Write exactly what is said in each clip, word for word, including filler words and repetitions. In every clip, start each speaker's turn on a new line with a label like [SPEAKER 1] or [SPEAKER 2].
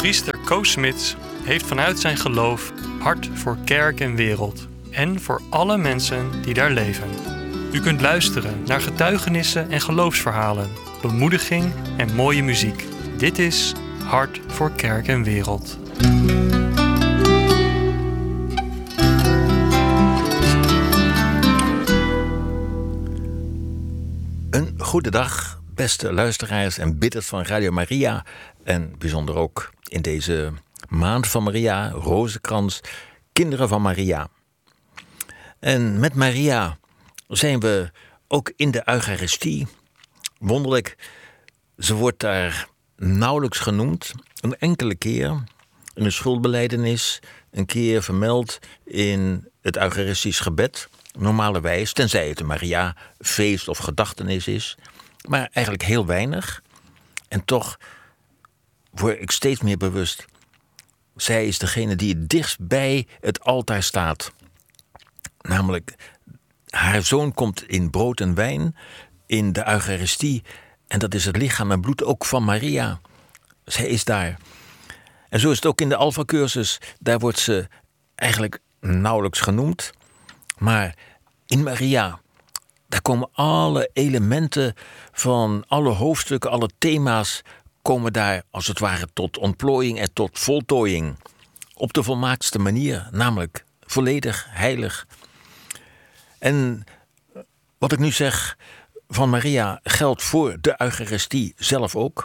[SPEAKER 1] Priester Koos Smits heeft vanuit zijn geloof hart voor kerk en wereld en voor alle mensen die daar leven. U kunt luisteren naar getuigenissen en geloofsverhalen, bemoediging en mooie muziek. Dit is Hart voor kerk en wereld.
[SPEAKER 2] Een goede dag, beste luisteraars en bidders van Radio Maria. En bijzonder ook in deze maand van Maria, Rozenkrans, kinderen van Maria. En met Maria zijn we ook in de Eucharistie. Wonderlijk, ze wordt daar nauwelijks genoemd. Een enkele keer in de schuldbelijdenis, een keer vermeld in het Eucharistisch gebed. Normalerwijs, tenzij het een Maria-feest of gedachtenis is. Maar eigenlijk heel weinig. En toch word ik steeds meer bewust. Zij is degene die het dichtst bij het altaar staat. Namelijk, haar zoon komt in brood en wijn in de Eucharistie. En dat is het lichaam en bloed ook van Maria. Zij is daar. En zo is het ook in de Alpha-cursus. Daar wordt ze eigenlijk nauwelijks genoemd. Maar in Maria, daar komen alle elementen van alle hoofdstukken, alle thema's, komen daar als het ware tot ontplooiing en tot voltooiing. Op de volmaaktste manier, namelijk volledig heilig. En wat ik nu zeg van Maria geldt voor de Eucharistie zelf ook.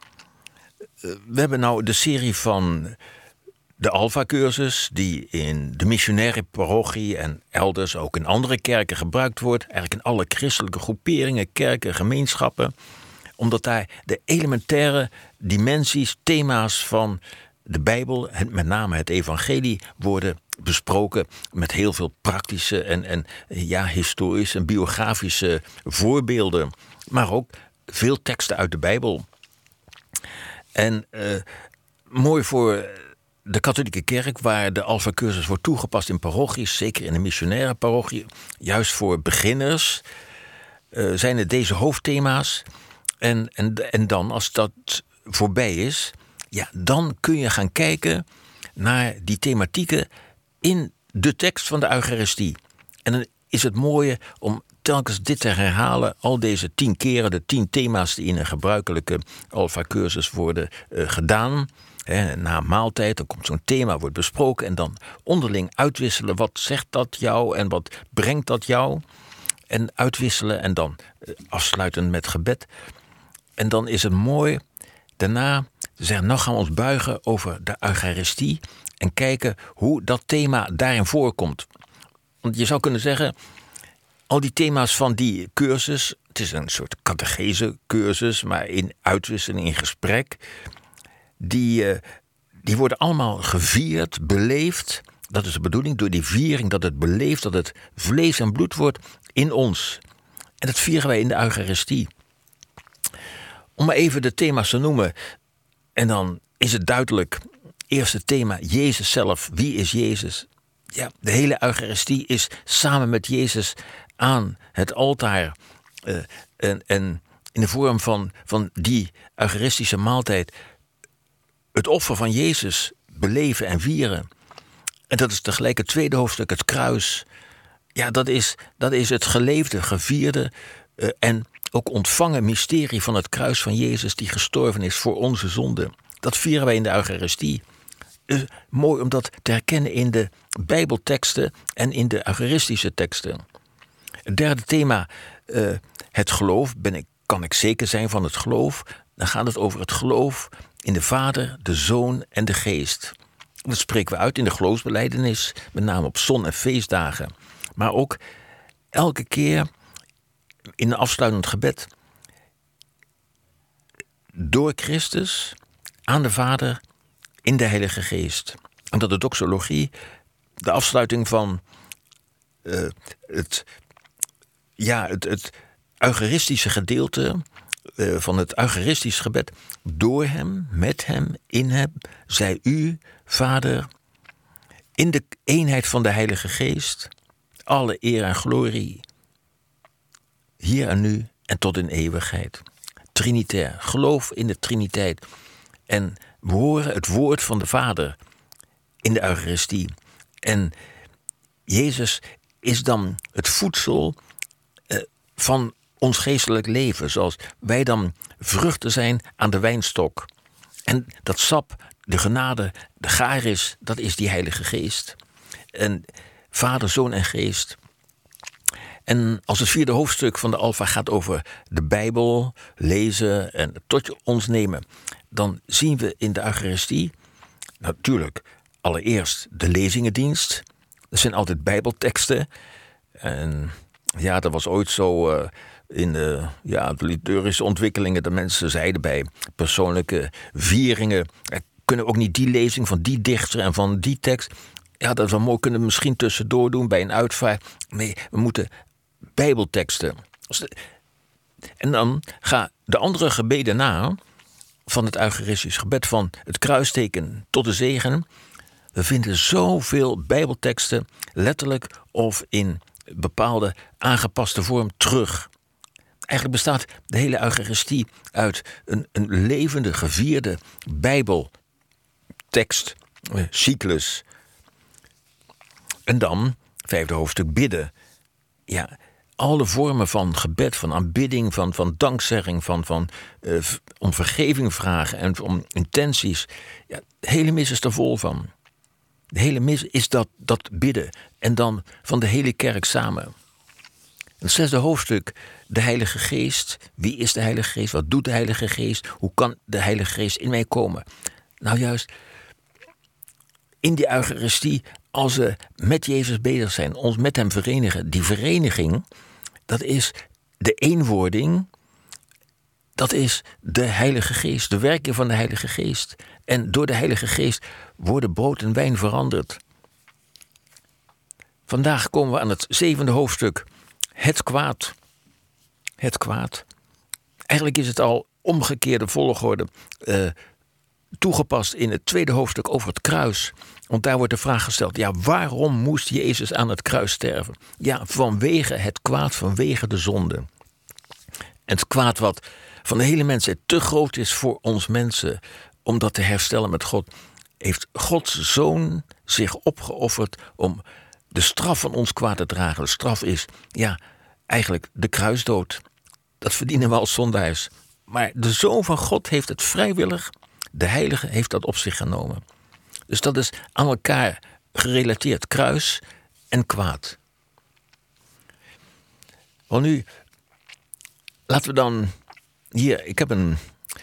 [SPEAKER 2] We hebben nou de serie van de Alpha-cursus, die in de missionaire parochie en elders ook in andere kerken gebruikt wordt. Eigenlijk in alle christelijke groeperingen, kerken, gemeenschappen. Omdat daar de elementaire dimensies, thema's van de Bijbel, met name het evangelie, worden besproken met heel veel praktische en, en ja, historische en biografische voorbeelden. Maar ook veel teksten uit de Bijbel. En uh, mooi voor de katholieke kerk, waar de Alpha-cursus wordt toegepast in parochies, zeker in de missionaire parochie, juist voor beginners, uh, zijn het deze hoofdthema's. En, en, en dan, als dat voorbij is, ja, dan kun je gaan kijken naar die thematieken in de tekst van de Eucharistie. En dan is het mooie om telkens dit te herhalen, al deze tien keren, de tien thema's die in een gebruikelijke Alpha-cursus worden uh, gedaan. He, na een maaltijd, dan komt zo'n thema, wordt besproken en dan onderling uitwisselen. Wat zegt dat jou en wat brengt dat jou? En uitwisselen en dan uh, afsluiten met gebed. En dan is het mooi daarna te zeggen, nou gaan we ons buigen over de Eucharistie en kijken hoe dat thema daarin voorkomt. Want je zou kunnen zeggen, al die thema's van die cursus, het is een soort catechese cursus, maar in uitwisseling, in gesprek, die, uh, die worden allemaal gevierd, beleefd. Dat is de bedoeling, door die viering, dat het beleefd, dat het vlees en bloed wordt in ons. En dat vieren wij in de Eucharistie. Om maar even de thema's te noemen. En dan is het duidelijk. Eerste thema, Jezus zelf. Wie is Jezus? Ja, de hele Eucharistie is samen met Jezus aan het altaar. Uh, en, en in de vorm van, van die Eucharistische maaltijd het offer van Jezus beleven en vieren. En dat is tegelijk het tweede hoofdstuk, het kruis. Ja, dat is, dat is het geleefde, gevierde uh, en ook ontvangen mysterie van het kruis van Jezus die gestorven is voor onze zonde. Dat vieren wij in de Eucharistie. Uh, mooi om dat te herkennen in de Bijbelteksten en in de Eucharistische teksten. Het derde thema, uh, het geloof. Ben ik, kan ik zeker zijn van het geloof? Dan gaat het over het geloof in de Vader, de Zoon en de Geest. Dat spreken we uit in de geloofsbelijdenis, met name op zon- en feestdagen. Maar ook elke keer in een afsluitend gebed. Door Christus, aan de Vader, in de Heilige Geest. En dat de doxologie, de afsluiting van uh, het, ja, het, het eucharistische gedeelte uh, van het eucharistisch gebed. Door hem, met hem, in hem, zij u, Vader, in de eenheid van de Heilige Geest, alle eer en glorie, hier en nu en tot in eeuwigheid. Trinitair, geloof in de Triniteit. En we horen het woord van de Vader in de Eucharistie. En Jezus is dan het voedsel uh, van ons geestelijk leven. Zoals wij dan vruchten zijn aan de wijnstok. En dat sap, de genade, de charis, dat is die Heilige Geest. En Vader, Zoon en Geest. En als het vierde hoofdstuk van de Alfa gaat over de Bijbel lezen en tot ons nemen, dan zien we in de Eucharistie natuurlijk allereerst de lezingendienst. Dat zijn altijd Bijbelteksten. En ja, dat was ooit zo uh, in de, ja, de liturgische ontwikkelingen. De mensen zeiden bij persoonlijke vieringen, er kunnen ook niet die lezing van die dichter en van die tekst. Ja, dat is wel mooi, kunnen we misschien tussendoor doen bij een uitvaart. Nee, we moeten Bijbelteksten. En dan gaan de andere gebeden na van het Eucharistisch gebed, van het kruisteken tot de zegen. We vinden zoveel Bijbelteksten letterlijk of in bepaalde aangepaste vorm terug. Eigenlijk bestaat de hele Eucharistie uit een, een levende, gevierde Bijbeltekst, cyclus. En dan, vijfde hoofdstuk, bidden. Ja, alle vormen van gebed, van aanbidding, van, van dankzegging, van, van, uh, om vergeving vragen en om intenties. Ja, de hele mis is er vol van. De hele mis is dat, dat bidden. En dan van de hele kerk samen. Het zesde hoofdstuk, de Heilige Geest. Wie is de Heilige Geest? Wat doet de Heilige Geest? Hoe kan de Heilige Geest in mij komen? Nou juist, in die Eucharistie, als we met Jezus bezig zijn, ons met hem verenigen. Die vereniging, dat is de eenwording. Dat is de Heilige Geest, de werking van de Heilige Geest. En door de Heilige Geest worden brood en wijn veranderd. Vandaag komen we aan het zevende hoofdstuk. Het kwaad. Het kwaad. Eigenlijk is het al omgekeerde volgorde uh, toegepast in het tweede hoofdstuk over het kruis. Want daar wordt de vraag gesteld, ja, waarom moest Jezus aan het kruis sterven? Ja, vanwege het kwaad, vanwege de zonde. En het kwaad wat van de hele mensheid te groot is voor ons mensen, om dat te herstellen met God, heeft Gods Zoon zich opgeofferd om de straf van ons kwaad te dragen. De straf is, ja, eigenlijk de kruisdood. Dat verdienen we als zondaars. Maar de Zoon van God heeft het vrijwillig, de Heilige heeft dat op zich genomen. Dus dat is aan elkaar gerelateerd, kruis en kwaad. Wel nu, laten we dan hier, ik heb een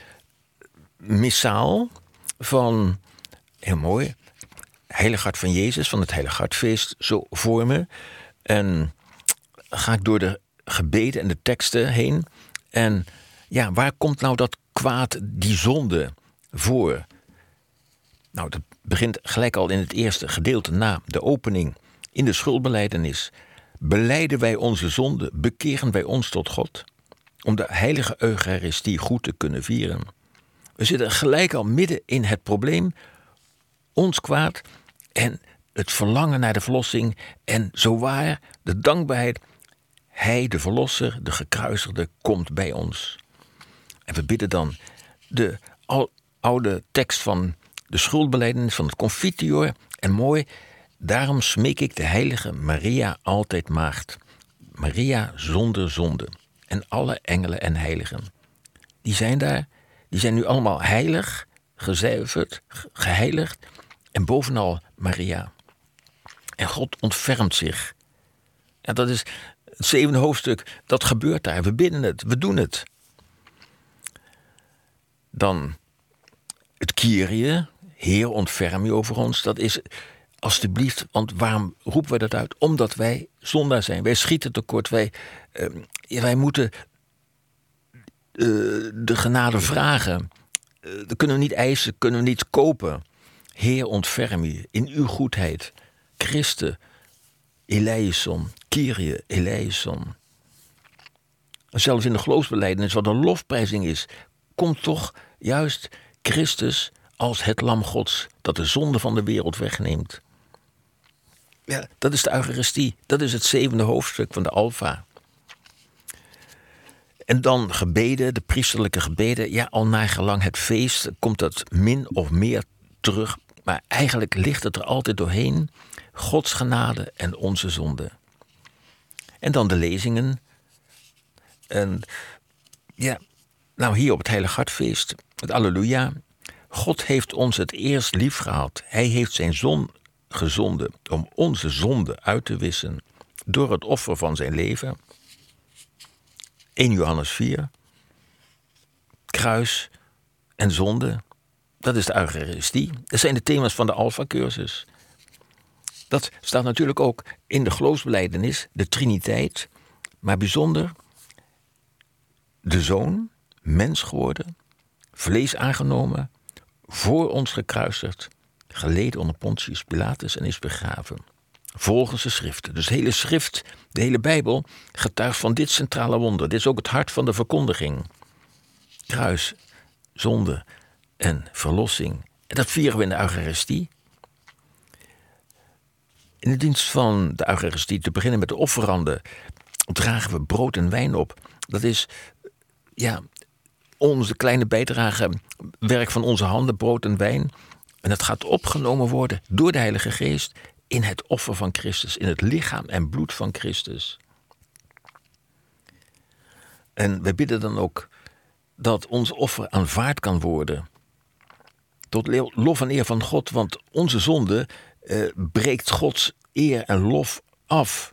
[SPEAKER 2] missaal van, heel mooi, Heilig Hart van Jezus, van het Heilig Hartfeest, zo voor me. En ga ik door de gebeden en de teksten heen. En ja, waar komt nou dat kwaad, die zonde, voor? Nou, dat begint gelijk al in het eerste gedeelte na de opening. In de schuldbelijdenis belijden wij onze zonde, bekeren wij ons tot God, om de heilige Eucharistie goed te kunnen vieren. We zitten gelijk al midden in het probleem, ons kwaad en het verlangen naar de verlossing en zowaar de dankbaarheid. Hij, de verlosser, de gekruisigde, komt bij ons. En we bidden dan de al, oude tekst van de schuldbelijdenis van het Confiteor. En mooi, daarom smeek ik de heilige Maria altijd maagd. Maria zonder zonde. En alle engelen en heiligen. Die zijn daar, die zijn nu allemaal heilig, gezuiverd, geheiligd. En bovenal Maria. En God ontfermt zich. En dat is het zevende hoofdstuk, dat gebeurt daar. We bidden het, we doen het. Dan het Kyrie, Heer ontferm je over ons. Dat is, alstublieft, want waarom roepen we dat uit? Omdat wij zondaar zijn. Wij schieten tekort. Wij, uh, wij moeten uh, de genade vragen. Uh, dat kunnen we niet eisen, kunnen we niet kopen. Heer ontferm je in uw goedheid. Christe eleison, Kyrie eleison. Zelfs in de geloofsbelijdenis, wat een lofprijzing is, komt toch juist Christus als het lam Gods dat de zonde van de wereld wegneemt. Ja, dat is de Eucharistie. Dat is het zevende hoofdstuk van de Alfa. En dan gebeden, de priesterlijke gebeden. Ja, al naar gelang het feest komt dat min of meer terug. Maar eigenlijk ligt het er altijd doorheen. Gods genade en onze zonde. En dan de lezingen. En ja, nou hier op het Heilig Hartfeest, het Alleluia. God heeft ons het eerst lief gehad. Hij heeft zijn zoon gezonden om onze zonde uit te wissen door het offer van zijn leven. eerste Johannes vier. Kruis en zonde. Dat is de Eucharistie. Dat zijn de thema's van de Alpha-cursus. Dat staat natuurlijk ook in de geloofsbelijdenis, de Triniteit. Maar bijzonder de Zoon, mens geworden, vlees aangenomen, voor ons gekruisigd, geleden onder Pontius Pilatus en is begraven. Volgens de schriften. Dus de hele schrift, de hele Bijbel, getuigt van dit centrale wonder. Dit is ook het hart van de verkondiging. Kruis, zonde en verlossing. En dat vieren we in de Eucharistie. In de dienst van de Eucharistie, te beginnen met de offeranden, dragen we brood en wijn op. Dat is ja, onze kleine bijdrage, werk van onze handen, brood en wijn. En dat gaat opgenomen worden door de Heilige Geest in het offer van Christus, in het lichaam en bloed van Christus. En we bidden dan ook dat ons offer aanvaard kan worden. Tot lof en eer van God, want onze zonde uh, breekt Gods eer en lof af.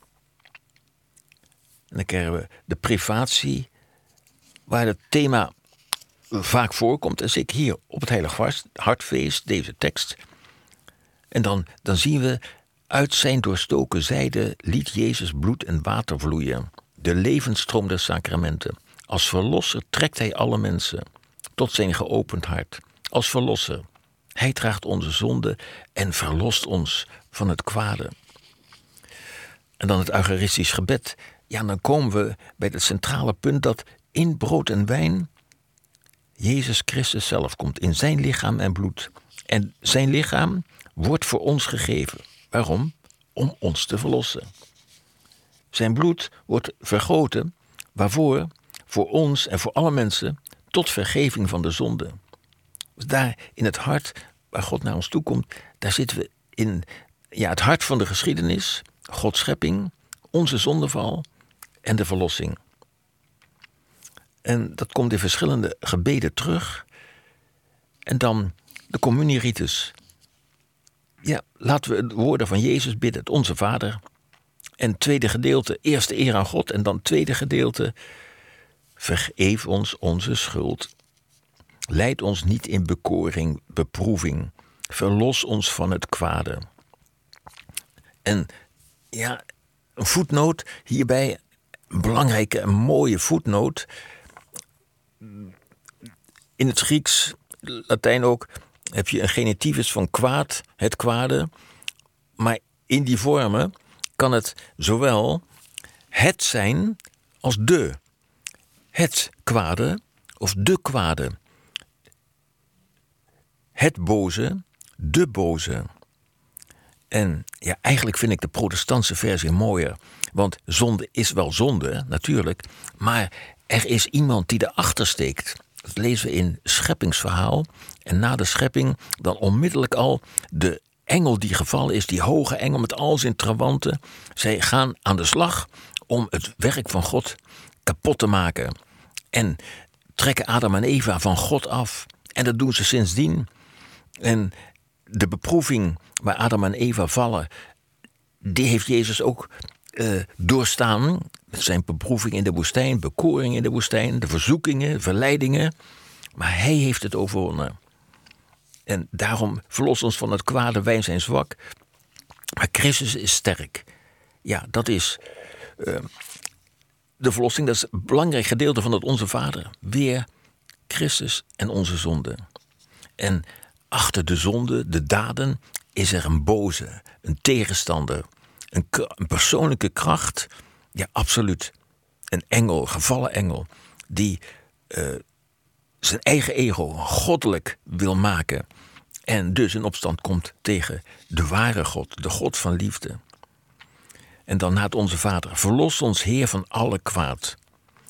[SPEAKER 2] En dan krijgen we de privatie, waar het thema vaak voorkomt. En zeker hier op het Heilig Hartfeest, deze tekst. En dan, dan zien we, uit zijn doorstoken zijde liet Jezus bloed en water vloeien. De levensstroom der sacramenten. Als verlosser trekt hij alle mensen tot zijn geopend hart. Als verlosser. Hij draagt onze zonde en verlost ons van het kwade. En dan het Eucharistisch gebed. Ja, dan komen we bij het centrale punt dat in brood en wijn Jezus Christus zelf komt. In zijn lichaam en bloed. En zijn lichaam wordt voor ons gegeven. Waarom? Om ons te verlossen. Zijn bloed wordt vergoten. Waarvoor? Voor ons en voor alle mensen tot vergeving van de zonde. Dus daar in het hart waar God naar ons toe komt, daar zitten we in ja, het hart van de geschiedenis, Gods schepping, onze zondeval en de verlossing. En dat komt in verschillende gebeden terug. En dan de communieritus. Ja, laten we de woorden van Jezus bidden, het Onze Vader. En het tweede gedeelte, eerste eer aan God. En dan het tweede gedeelte, vergeef ons onze schuld. Leid ons niet in bekoring, beproeving. Verlos ons van het kwade. En ja, een voetnoot hierbij, een belangrijke en mooie voetnoot. In het Grieks, Latijn ook, heb je een genitivus van kwaad, het kwade. Maar in die vormen kan het zowel het zijn als de. Het kwade of de kwade. Het boze, de boze. En ja, eigenlijk vind ik de protestantse versie mooier. Want zonde is wel zonde, natuurlijk. Maar er is iemand die erachter steekt. Dat lezen we in scheppingsverhaal. En na de schepping dan onmiddellijk al de engel die gevallen is. Die hoge engel met al zijn trawanten. Zij gaan aan de slag om het werk van God kapot te maken. En trekken Adam en Eva van God af. En dat doen ze sindsdien. En de beproeving waar Adam en Eva vallen, die heeft Jezus ook uh, doorstaan. Zijn beproeving in de woestijn, bekoring in de woestijn, de verzoekingen, verleidingen. Maar hij heeft het overwonnen. En daarom verlos ons van het kwade, wij zijn zwak. Maar Christus is sterk. Ja, dat is uh, de verlossing. Dat is een belangrijk gedeelte van het Onze Vader. Weer Christus en onze zonde. En achter de zonde, de daden, is er een boze, een tegenstander. Een, een persoonlijke kracht, ja, absoluut. Een engel, gevallen engel, die uh, zijn eigen ego goddelijk wil maken. En dus in opstand komt tegen de ware God, de God van liefde. En dan na het Onze Vader, verlos ons Heer van alle kwaad.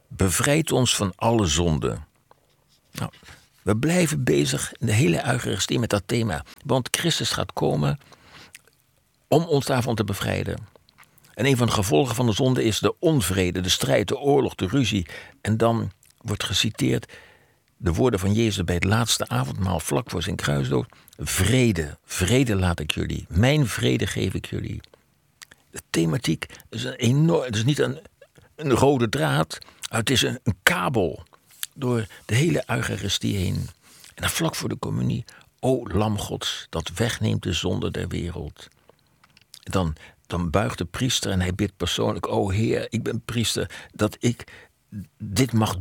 [SPEAKER 2] bevrijd ons van alle zonde. Nou, we blijven bezig in de hele Eucharistie met dat thema. Want Christus gaat komen om ons daarvan te bevrijden. En een van de gevolgen van de zonde is de onvrede, de strijd, de oorlog, de ruzie. En dan wordt geciteerd de woorden van Jezus bij het laatste avondmaal vlak voor zijn kruisdood. Vrede, vrede laat ik jullie. Mijn vrede geef ik jullie. De thematiek is een enorm, het is niet een, een rode draad, het is een, een kabel door de hele Eucharistie heen. En dan vlak voor de communie, o Lam Gods, dat wegneemt de zonde der wereld. En dan, dan buigt de priester en hij bidt persoonlijk, o Heer, ik ben priester, dat ik dit mag